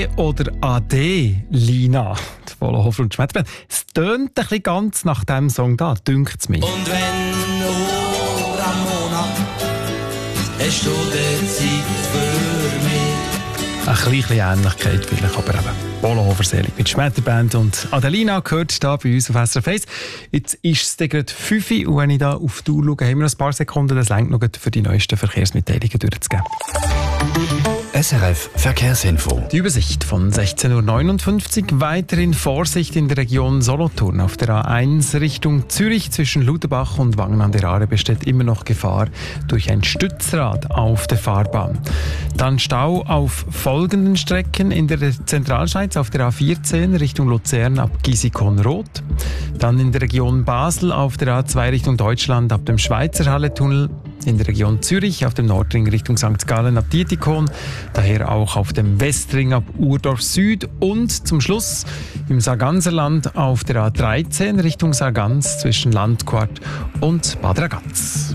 oder Ade, Lina, die Polohofer und Schmetterbein. Es tönt ein bisschen ganz nach diesem Song da, dünkt es mir. Und wenn Ramona, hast du die Zeit für mich? Eine kleine Ähnlichkeit vielleicht, aber eben Polohofer selig mit Schmetterband und Adelina gehört hier bei uns auf SRF 1. Jetzt ist es gerade 5 Uhr und wenn ich da auf die Uhr schaue, haben wir noch ein paar Sekunden, das reicht noch für die neuesten Verkehrsmitteilungen durchzugeben. SRF Verkehrsinfo. Die Übersicht von 16.59 Uhr. Weiterhin Vorsicht in der Region Solothurn. Auf der A1 Richtung Zürich zwischen Luderbach und Wangen an der Aare besteht immer noch Gefahr durch ein Stützrad auf der Fahrbahn. Dann Stau auf folgenden Strecken in der Zentralschweiz auf der A14 Richtung Luzern ab Gisikon-Roth. Dann in der Region Basel auf der A2 Richtung Deutschland ab dem Schweizer Halletunnel. In der Region Zürich auf dem Nordring Richtung St. Gallen ab Dietikon, daher auch auf dem Westring ab Urdorf Süd und zum Schluss im Sarganserland auf der A13 Richtung Sargans zwischen Landquart und Bad Ragaz.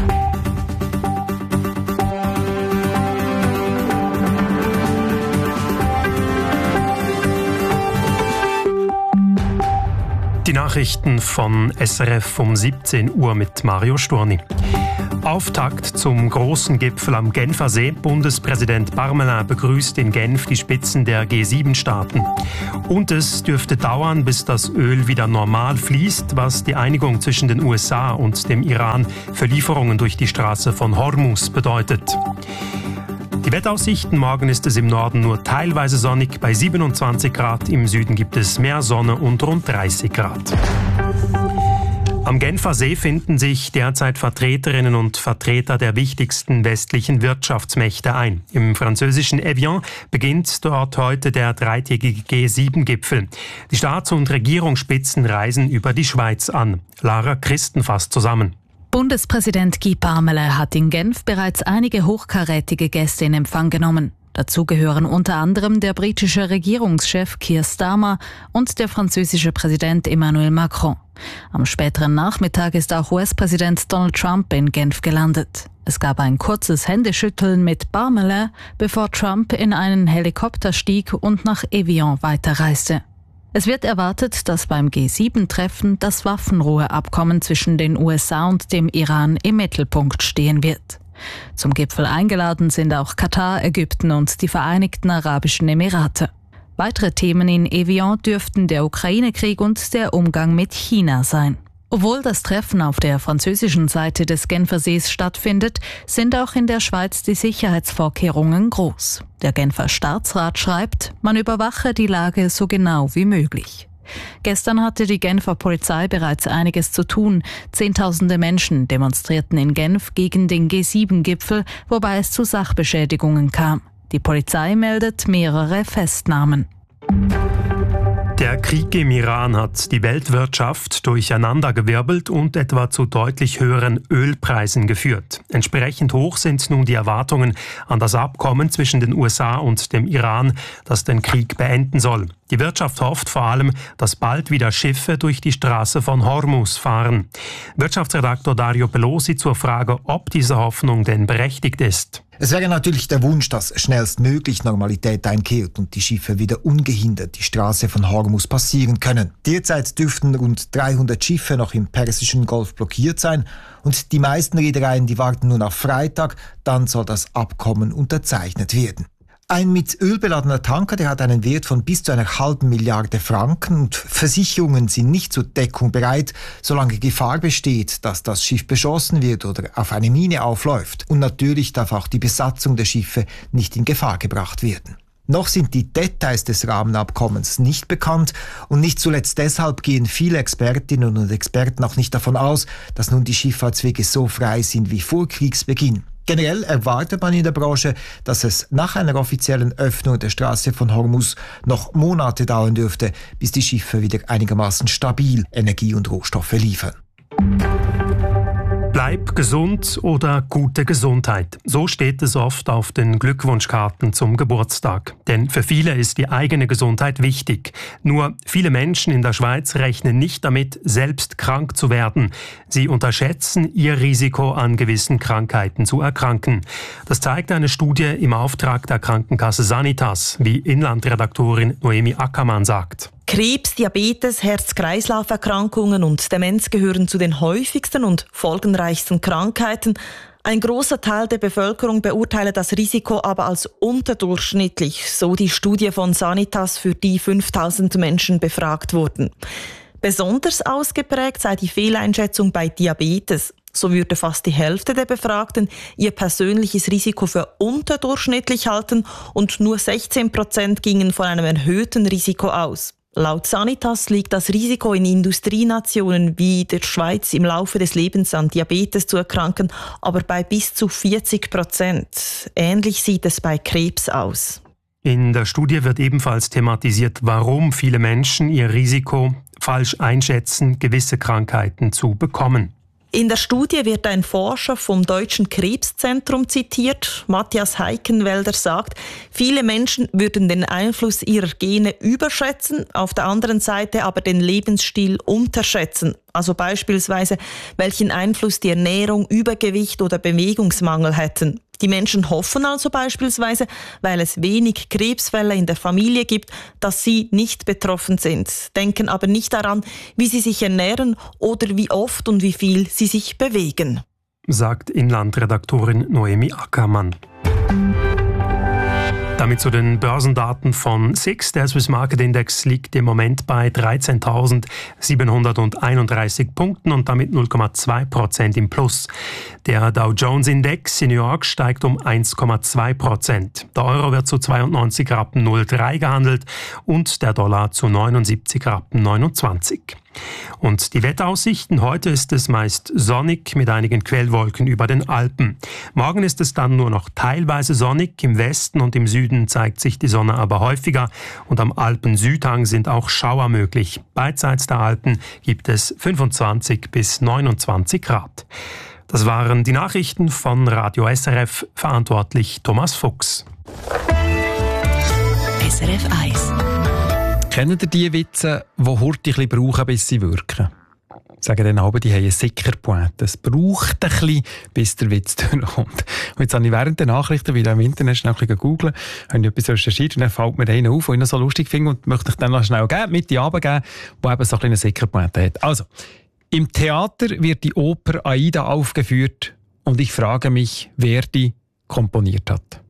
Die Nachrichten von SRF um 17 Uhr mit Mario Storni. Auftakt zum großen Gipfel am Genfersee. Bundespräsident Parmelin begrüßt in Genf die Spitzen der G7-Staaten. Und es dürfte dauern, bis das Öl wieder normal fließt, was die Einigung zwischen den USA und dem Iran für Lieferungen durch die Straße von Hormuz bedeutet. Die Wetteraussichten: Morgen ist es im Norden nur teilweise sonnig bei 27 Grad, im Süden gibt es mehr Sonne und rund 30 Grad. Am Genfer See finden sich derzeit Vertreterinnen und Vertreter der wichtigsten westlichen Wirtschaftsmächte ein. Im französischen Evian beginnt dort heute der dreitägige G7-Gipfel. Die Staats- und Regierungsspitzen reisen über die Schweiz an. Lara Christen fasst zusammen. Bundespräsident Guy Parmelin hat in Genf bereits einige hochkarätige Gäste in Empfang genommen. Dazu gehören unter anderem der britische Regierungschef Keir Starmer und der französische Präsident Emmanuel Macron. Am späteren Nachmittag ist auch US-Präsident Donald Trump in Genf gelandet. Es gab ein kurzes Händeschütteln mit Parmelin, bevor Trump in einen Helikopter stieg und nach Evian weiterreiste. Es wird erwartet, dass beim G7-Treffen das Waffenruheabkommen zwischen den USA und dem Iran im Mittelpunkt stehen wird. Zum Gipfel eingeladen sind auch Katar, Ägypten und die Vereinigten Arabischen Emirate. Weitere Themen in Evian dürften der Ukraine-Krieg und der Umgang mit China sein. Obwohl das Treffen auf der französischen Seite des Genfersees stattfindet, sind auch in der Schweiz die Sicherheitsvorkehrungen groß. Der Genfer Staatsrat schreibt, man überwache die Lage so genau wie möglich. Gestern hatte die Genfer Polizei bereits einiges zu tun. Zehntausende Menschen demonstrierten in Genf gegen den G7-Gipfel, wobei es zu Sachbeschädigungen kam. Die Polizei meldet mehrere Festnahmen. Der Krieg im Iran hat die Weltwirtschaft durcheinandergewirbelt und etwa zu deutlich höheren Ölpreisen geführt. Entsprechend hoch sind nun die Erwartungen an das Abkommen zwischen den USA und dem Iran, das den Krieg beenden soll. Die Wirtschaft hofft vor allem, dass bald wieder Schiffe durch die Straße von Hormuz fahren. Wirtschaftsredaktor Dario Pelosi zur Frage, ob diese Hoffnung denn berechtigt ist. Es wäre natürlich der Wunsch, dass schnellstmöglich Normalität einkehrt und die Schiffe wieder ungehindert die Straße von Hormuz passieren können. Derzeit dürften rund 300 Schiffe noch im Persischen Golf blockiert sein und die meisten Reedereien, die warten nur auf Freitag, dann soll das Abkommen unterzeichnet werden. Ein mit Öl beladener Tanker, der hat einen Wert von bis zu 1,5 Milliarde Franken und Versicherungen sind nicht zur Deckung bereit, solange Gefahr besteht, dass das Schiff beschossen wird oder auf eine Mine aufläuft. Und natürlich darf auch die Besatzung der Schiffe nicht in Gefahr gebracht werden. Noch sind die Details des Rahmenabkommens nicht bekannt und nicht zuletzt deshalb gehen viele Expertinnen und Experten auch nicht davon aus, dass nun die Schifffahrtswege so frei sind wie vor Kriegsbeginn. Generell erwartet man in der Branche, dass es nach einer offiziellen Öffnung der Straße von Hormuz noch Monate dauern dürfte, bis die Schiffe wieder einigermaßen stabil Energie und Rohstoffe liefern. Bleib gesund oder gute Gesundheit. So steht es oft auf den Glückwunschkarten zum Geburtstag. Denn für viele ist die eigene Gesundheit wichtig. Nur viele Menschen in der Schweiz rechnen nicht damit, selbst krank zu werden. Sie unterschätzen ihr Risiko, an gewissen Krankheiten zu erkranken. Das zeigt eine Studie im Auftrag der Krankenkasse Sanitas, wie Inlandredaktorin Noemi Ackermann sagt. Krebs, Diabetes, Herz-Kreislauf-Erkrankungen und Demenz gehören zu den häufigsten und folgenreichsten Krankheiten. Ein großer Teil der Bevölkerung beurteile das Risiko aber als unterdurchschnittlich, so die Studie von Sanitas, für die 5000 Menschen befragt wurden. Besonders ausgeprägt sei die Fehleinschätzung bei Diabetes. So würde fast die Hälfte der Befragten ihr persönliches Risiko für unterdurchschnittlich halten und nur 16% gingen von einem erhöhten Risiko aus. Laut Sanitas liegt das Risiko in Industrienationen wie der Schweiz im Laufe des Lebens an Diabetes zu erkranken, aber bei bis zu 40%. Ähnlich sieht es bei Krebs aus. In der Studie wird ebenfalls thematisiert, warum viele Menschen ihr Risiko falsch einschätzen, gewisse Krankheiten zu bekommen. In der Studie wird ein Forscher vom Deutschen Krebszentrum zitiert. Matthias Heikenwälder sagt, viele Menschen würden den Einfluss ihrer Gene überschätzen, auf der anderen Seite aber den Lebensstil unterschätzen. Also beispielsweise, welchen Einfluss die Ernährung, Übergewicht oder Bewegungsmangel hätten. Die Menschen hoffen also beispielsweise, weil es wenig Krebsfälle in der Familie gibt, dass sie nicht betroffen sind, denken aber nicht daran, wie sie sich ernähren oder wie oft und wie viel sie sich bewegen. Sagt Inlandredaktorin Noemi Ackermann. Damit zu den Börsendaten von SIX. Der Swiss Market Index liegt im Moment bei 13.731 Punkten und damit 0,2% im Plus. Der Dow Jones Index in New York steigt um 1,2%. Der Euro wird zu 92,03 Rappen gehandelt und der Dollar zu 79,29 Rappen. Und die Wetteraussichten: Heute ist es meist sonnig mit einigen Quellwolken über den Alpen. Morgen ist es dann nur noch teilweise sonnig. Im Westen und im Süden zeigt sich die Sonne aber häufiger und am Alpen-Südhang sind auch Schauer möglich. Beidseits der Alpen gibt es 25 bis 29 Grad. Das waren die Nachrichten von Radio SRF, verantwortlich Thomas Fuchs. SRF 1. Kennt ihr die Witze, die Horti ein bisschen brauchen, bis sie wirken? Sagen dann aber, die haben einen Sickerpointe. Es braucht ein bisschen, bis der Witz durchkommt. Und jetzt habe ich während der Nachrichten, weil ich im Internet schnell ein bisschen googeln, habe ich etwas recherchiert und dann fällt mir einer auf, den ich noch so lustig finde und möchte ich dann noch schnell mit die runtergeben, der eben so ein bisschen eine Sickerpointe hat. Also, im Theater wird die Oper Aida aufgeführt und ich frage mich, wer die komponiert hat.